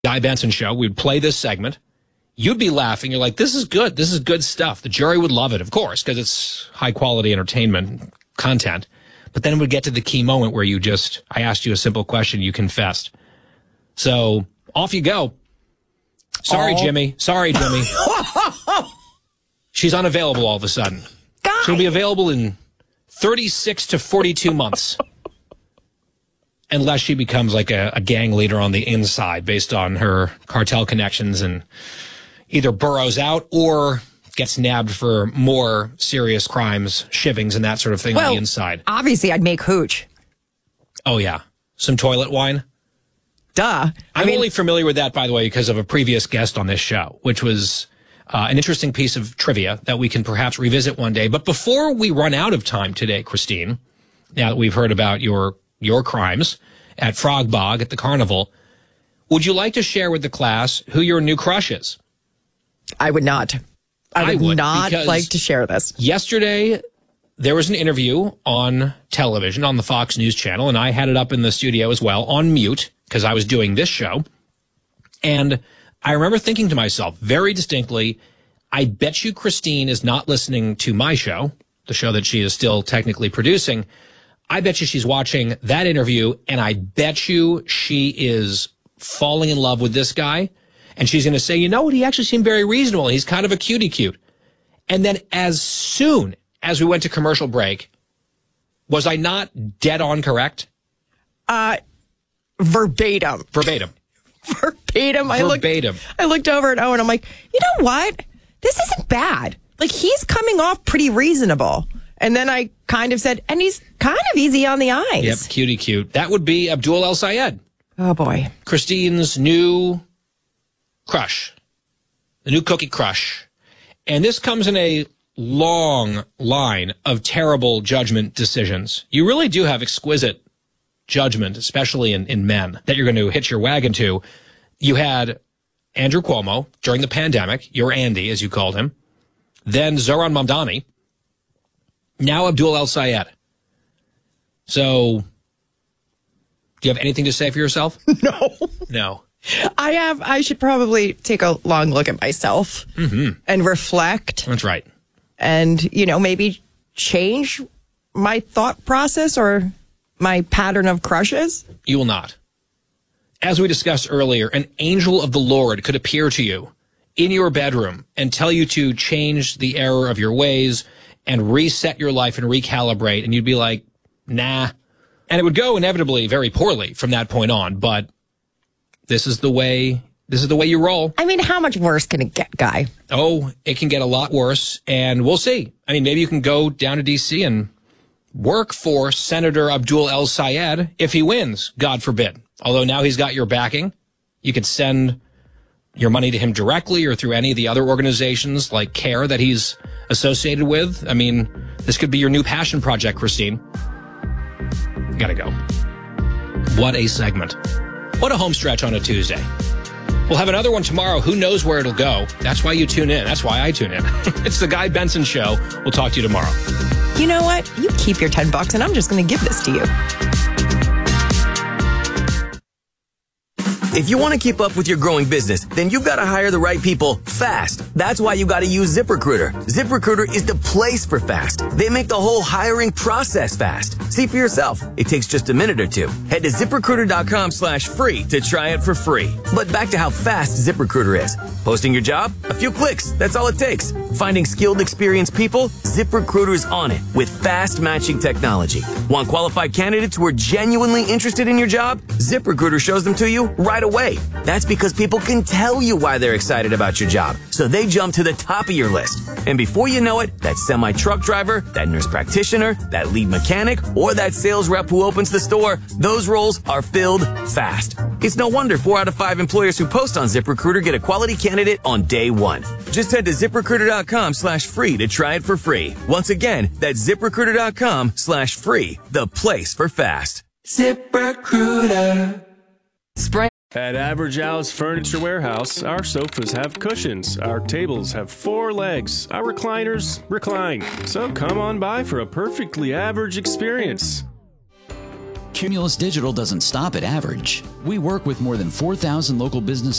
Guy Benson Show. We'd play this segment. You'd be laughing. You're like, this is good. This is good stuff. The jury would love it, of course, because it's high-quality entertainment content. But then it would get to the key moment where I asked you a simple question, you confessed. So, off you go. Sorry, Jimmy. She's unavailable all of a sudden. Guy. She'll be available in 36 to 42 months. Unless she becomes like a gang leader on the inside based on her cartel connections and either burrows out or gets nabbed for more serious crimes, shivings, and that sort of thing on the inside. Obviously, I'd make hooch. Oh, yeah. Some toilet wine? Duh. I'm only familiar with that, by the way, because of a previous guest on this show, which was an interesting piece of trivia that we can perhaps revisit one day. But before we run out of time today, Christine, now that we've heard about your crimes at Frog Bog at the carnival, would you like to share with the class who your new crush is? I would not. I would not like to share this. Yesterday, there was an interview on television on the Fox News channel, and I had it up in the studio as well on mute because I was doing this show. And I remember thinking to myself very distinctly, I bet you Christine is not listening to my show, the show that she is still technically producing. I bet you she's watching that interview, and I bet you she is falling in love with this guy. And she's going to say, you know what? He actually seemed very reasonable. He's kind of a cutie cute. And then as soon as we went to commercial break, was I not dead on correct? Verbatim. Verbatim. I looked over at Owen. I'm like, you know what? This isn't bad. Like, he's coming off pretty reasonable. And then I kind of said, and he's kind of easy on the eyes. Yep, cutie cute. That would be Abdul El Sayed. Oh, boy. Christine's new crush. The new cookie crush. And this comes in a long line of terrible judgment decisions. You really do have exquisite judgment, especially in men, that you're going to hitch your wagon to. You had Andrew Cuomo during the pandemic, your Andy, as you called him. Then Zohran Mamdani. Now Abdul El Sayed. So, do you have anything to say for yourself? No. I should probably take a long look at myself and reflect. That's right. And, maybe change my thought process or my pattern of crushes. You will not. As we discussed earlier, an angel of the Lord could appear to you in your bedroom and tell you to change the error of your ways and reset your life and recalibrate. And you'd be like, nah. And it would go inevitably very poorly from that point on. But this is the way you roll. I mean, how much worse can it get, Guy? Oh, it can get a lot worse. And we'll see. I mean, maybe you can go down to D.C. and work for Senator Abdul El Sayed if he wins, God forbid. Although now he's got your backing. You could send your money to him directly or through any of the other organizations like CARE that he's associated with. I mean, this could be your new passion project, Christine. You gotta go. What a segment. What a home stretch on a Tuesday. We'll have another one tomorrow. Who knows where it'll go? That's why you tune in. That's why I tune in. It's the Guy Benson Show. We'll talk to you tomorrow. You know what? You keep your $10 and I'm just going to give this to you. If you want to keep up with your growing business, then you've got to hire the right people fast. That's why you got to use ZipRecruiter. ZipRecruiter is the place for fast. They make the whole hiring process fast. See for yourself. It takes just a minute or two. Head to ZipRecruiter.com/free to try it for free. But back to how fast ZipRecruiter is. Posting your job? A few clicks. That's all it takes. Finding skilled, experienced people? ZipRecruiter's on it with fast matching technology. Want qualified candidates who are genuinely interested in your job? ZipRecruiter shows them to you right away. That's because people can tell you why they're excited about your job, so they jump to the top of your list. And before you know it, that semi-truck driver, that nurse practitioner, that lead mechanic, or that sales rep who opens the store, those roles are filled fast. It's no wonder 4 out of 5 employers who post on ZipRecruiter get a quality candidate on day one. Just head to ZipRecruiter.com/free to try it for free. Once again, that's ZipRecruiter.com/free, the place for fast. ZipRecruiter. Spray. At Average Al's Furniture Warehouse, our sofas have cushions, our tables have 4 legs, our recliners recline. So come on by for a perfectly average experience. Cumulus Digital doesn't stop at average. We work with more than 4,000 local businesses